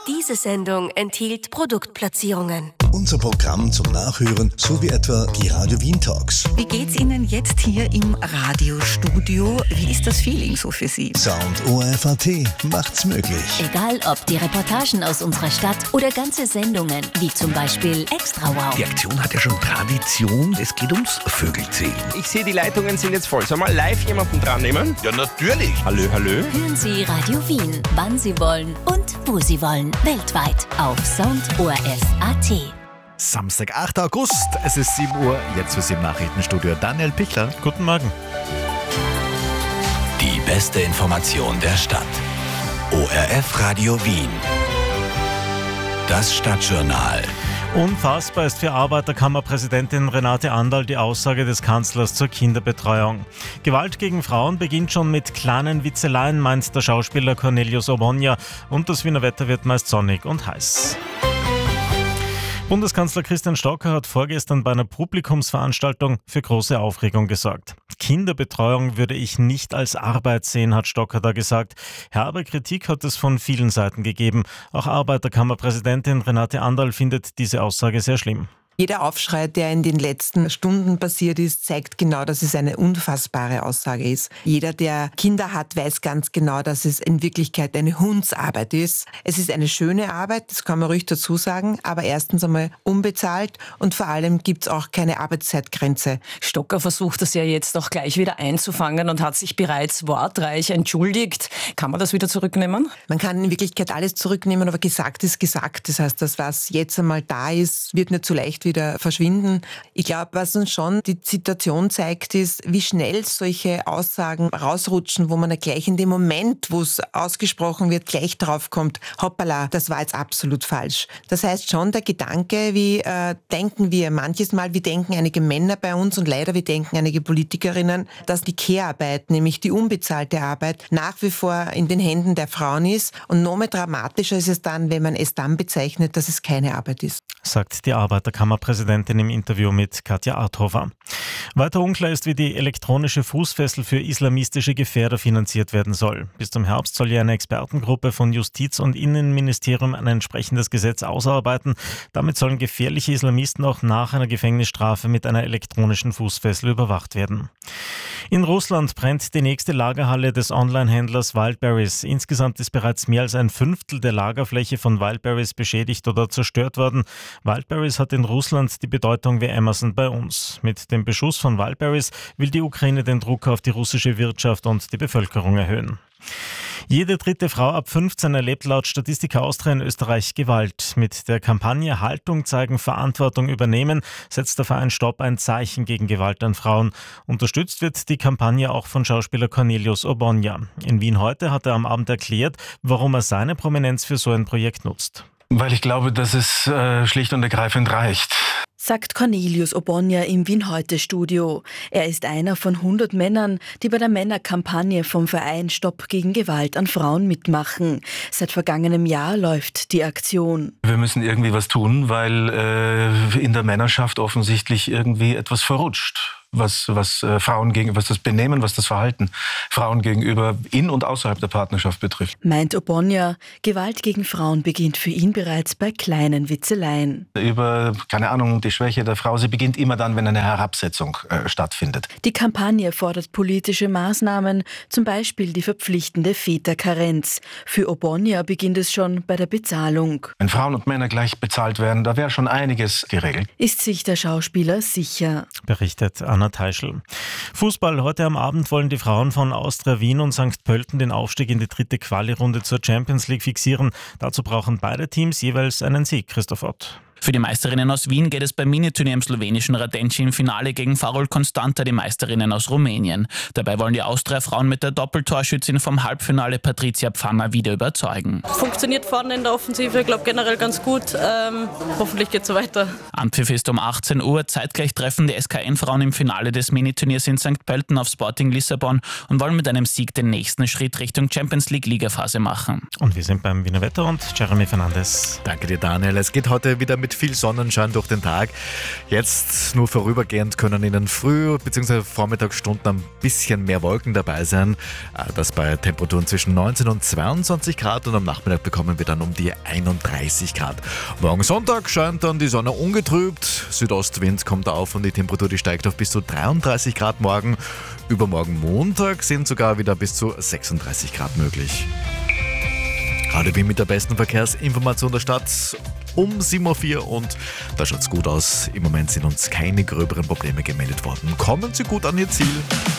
Diese Sendung enthielt Produktplatzierungen. Unser Programm zum Nachhören sowie etwa die Radio Wien Talks. Wie geht's Ihnen jetzt hier im Radiostudio? Wie ist das Feeling so für Sie? Sound ORF.at macht's möglich. Egal ob die Reportagen aus unserer Stadt oder ganze Sendungen, wie zum Beispiel Extra Wow. Die Aktion hat ja schon Tradition. Es geht ums Vögelzählen. Ich sehe, die Leitungen sind jetzt voll. Sollen wir live jemanden dran nehmen? Ja, natürlich. Hallo. Hören Sie Radio Wien, wann Sie wollen und wo Sie wollen. Weltweit auf Sound ORF.at. Samstag, 8. August, es ist 7 Uhr, jetzt für Sie im Nachrichtenstudio Daniel Pichler. Guten Morgen. Die beste Information der Stadt. ORF Radio Wien. Das Stadtjournal. Unfassbar ist für Arbeiterkammerpräsidentin Renate Anderl die Aussage des Kanzlers zur Kinderbetreuung. Gewalt gegen Frauen beginnt schon mit kleinen Witzeleien, meint der Schauspieler Cornelius Obonya. Und das Wiener Wetter wird meist sonnig und heiß. Bundeskanzler Christian Stocker hat vorgestern bei einer Publikumsveranstaltung für große Aufregung gesorgt. Kinderbetreuung würde ich nicht als Arbeit sehen, hat Stocker da gesagt. Herbe Kritik hat es von vielen Seiten gegeben. Auch Arbeiterkammerpräsidentin Renate Anderl findet diese Aussage sehr schlimm. Jeder Aufschrei, der in den letzten Stunden passiert ist, zeigt genau, dass es eine unfassbare Aussage ist. Jeder, der Kinder hat, weiß ganz genau, dass es in Wirklichkeit eine Hundsarbeit ist. Es ist eine schöne Arbeit, das kann man ruhig dazu sagen, aber erstens einmal unbezahlt und vor allem gibt es auch keine Arbeitszeitgrenze. Stocker versucht das ja jetzt auch gleich wieder einzufangen und hat sich bereits wortreich entschuldigt. Kann man das wieder zurücknehmen? Man kann in Wirklichkeit alles zurücknehmen, aber gesagt ist gesagt. Das heißt, das, was jetzt einmal da ist, wird nicht so leicht wieder verschwinden. Ich glaube, was uns schon die Situation zeigt, ist, wie schnell solche Aussagen rausrutschen, wo man ja gleich in dem Moment, wo es ausgesprochen wird, gleich draufkommt, hoppala, das war jetzt absolut falsch. Das heißt schon der Gedanke, wie denken wir manches Mal, wie denken einige Männer bei uns und leider wie denken einige Politikerinnen, dass die Care-Arbeit, nämlich die unbezahlte Arbeit, nach wie vor in den Händen der Frauen ist. Und noch mehr dramatischer ist es dann, wenn man es dann bezeichnet, dass es keine Arbeit ist. Sagt die Arbeiterkammerpräsidentin im Interview mit Katja Arthofer. Weiter unklar ist, wie die elektronische Fußfessel für islamistische Gefährder finanziert werden soll. Bis zum Herbst soll ja eine Expertengruppe von Justiz- und Innenministerium ein entsprechendes Gesetz ausarbeiten. Damit sollen gefährliche Islamisten auch nach einer Gefängnisstrafe mit einer elektronischen Fußfessel überwacht werden. In Russland brennt die nächste Lagerhalle des Online-Händlers Wildberries. Insgesamt ist bereits mehr als ein Fünftel der Lagerfläche von Wildberries beschädigt oder zerstört worden. Wildberries hat in Russland die Bedeutung wie Amazon bei uns. Mit dem Beschuss von Wildberries will die Ukraine den Druck auf die russische Wirtschaft und die Bevölkerung erhöhen. Jede dritte Frau ab 15 erlebt laut Statistik Austria in Österreich Gewalt. Mit der Kampagne Haltung zeigen, Verantwortung übernehmen setzt der Verein Stopp ein Zeichen gegen Gewalt an Frauen. Unterstützt wird die Kampagne auch von Schauspieler Cornelius Obonya. In Wien heute hat er am Abend erklärt, warum er seine Prominenz für so ein Projekt nutzt. Weil ich glaube, dass es schlicht und ergreifend reicht. Sagt Cornelius Obonya im Wien-Heute-Studio. Er ist einer von 100 Männern, die bei der Männerkampagne vom Verein Stopp gegen Gewalt an Frauen mitmachen. Seit vergangenem Jahr läuft die Aktion. Wir müssen irgendwie was tun, weil in der Männerschaft offensichtlich irgendwie etwas verrutscht. Was Frauen gegenüber, was das Benehmen, was das Verhalten Frauen gegenüber in und außerhalb der Partnerschaft betrifft. Meint Obonya, Gewalt gegen Frauen beginnt für ihn bereits bei kleinen Witzeleien. Über, keine Ahnung, die Schwäche der Frau, sie beginnt immer dann, wenn eine Herabsetzung stattfindet. Die Kampagne fordert politische Maßnahmen, zum Beispiel die verpflichtende Väterkarenz. Für Obonya beginnt es schon bei der Bezahlung. Wenn Frauen und Männer gleich bezahlt werden, da wäre schon einiges geregelt. Ist sich der Schauspieler sicher. Berichtet Anna Teichel. Fußball. Heute am Abend wollen die Frauen von Austria Wien und St. Pölten den Aufstieg in die dritte Quali-Runde zur Champions League fixieren. Dazu brauchen beide Teams jeweils einen Sieg. Christoph Ott. Für die Meisterinnen aus Wien geht es beim Miniturnier im slowenischen Radenci im Finale gegen Farol Constanta, die Meisterinnen aus Rumänien. Dabei wollen die Austria-Frauen mit der Doppeltorschützin vom Halbfinale Patricia Pfanner wieder überzeugen. Funktioniert vorne in der Offensive, ich glaube generell ganz gut. Hoffentlich geht es so weiter. Anpfiff ist um 18 Uhr. Zeitgleich treffen die SKN-Frauen im Finale des Miniturniers in St. Pölten auf Sporting Lissabon und wollen mit einem Sieg den nächsten Schritt Richtung Champions League-Ligaphase machen. Und wir sind beim Wiener Wetter und Jeremy Fernandes. Danke dir, Daniel. Es geht heute wieder mit mit viel Sonnenschein durch den Tag. Jetzt nur vorübergehend können in den Früh- bzw. Vormittagsstunden ein bisschen mehr Wolken dabei sein. Das bei Temperaturen zwischen 19 und 22 Grad und am Nachmittag bekommen wir dann um die 31 Grad. Morgen Sonntag scheint dann die Sonne ungetrübt. Südostwind kommt auf und die Temperatur die steigt auf bis zu 33 Grad morgen. Übermorgen Montag sind sogar wieder bis zu 36 Grad möglich. Radio Wien mit der besten Verkehrsinformation der Stadt um 7.04 Uhr und da schaut es gut aus. Im Moment sind uns keine gröberen Probleme gemeldet worden. Kommen Sie gut an Ihr Ziel.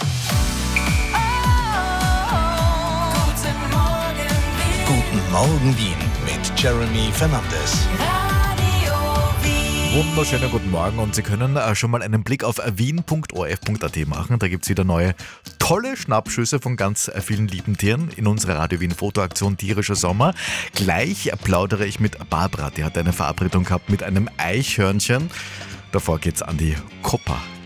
Guten Morgen Wien mit Jeremy Fernandes. Wunderschönen guten Morgen und Sie können schon mal einen Blick auf wien.orf.at machen. Da gibt es wieder neue tolle Schnappschüsse von ganz vielen lieben Tieren in unserer Radio Wien Fotoaktion Tierischer Sommer. Gleich plaudere ich mit Barbara, die hat eine Verabredung gehabt mit einem Eichhörnchen. Davor geht's an die Kopa